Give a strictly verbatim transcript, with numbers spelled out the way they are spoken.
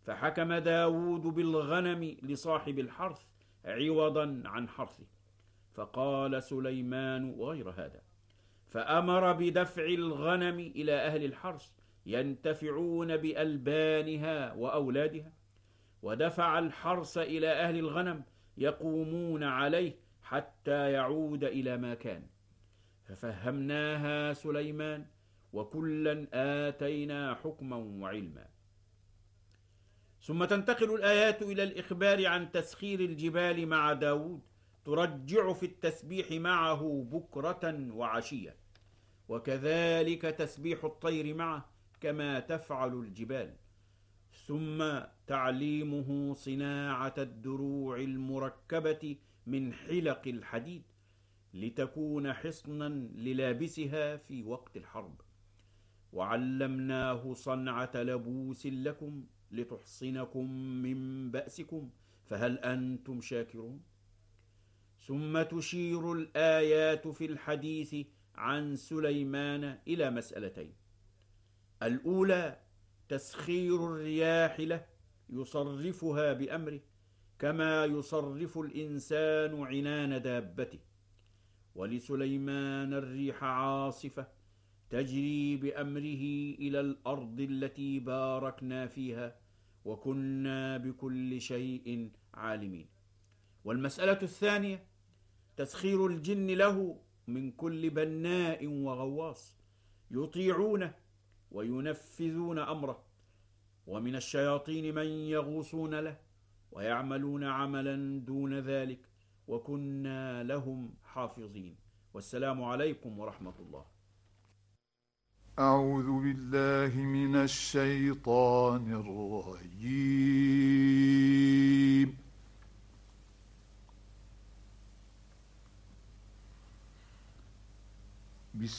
فحكم داود بالغنم لصاحب الحرث عوضا عن حرثه. فقال سليمان غير هذا، فأمر بدفع الغنم إلى أهل الحرث ينتفعون بألبانها وأولادها، ودفع الحرث إلى أهل الغنم يقومون عليه حتى يعود إلى ما كان. ففهمناها سليمان وكلا آتينا حكما وعلما. ثم تنتقل الآيات إلى الإخبار عن تسخير الجبال مع داود، ترجع في التسبيح معه بكرة وعشية، وكذلك تسبيح الطير معه كما تفعل الجبال. ثم تعليمه صناعة الدروع المركبة من حلق الحديد لتكون حصنا للابسها في وقت الحرب. وعلمناه صنعة لبوس لكم لتحصنكم من بأسكم فهل أنتم شاكرون؟ ثم تشير الآيات في الحديث عن سليمان إلى مسألتين: الأولى تسخير الرياح له يصرفها بأمره كما يصرف الإنسان عنان دابته، ولسليمان الريح عاصفة تجري بأمره إلى الأرض التي باركنا فيها وكنا بكل شيء عالمين. والمسألة الثانية تسخير الجن له من كل بناء وغواص يطيعونه وينفذون أمره، ومن الشياطين من يغوصون له ويعملون عملا دون ذلك وكنا لهم حافظين. والسلام عليكم ورحمة الله. أعوذ بالله من الشيطان الرجيم.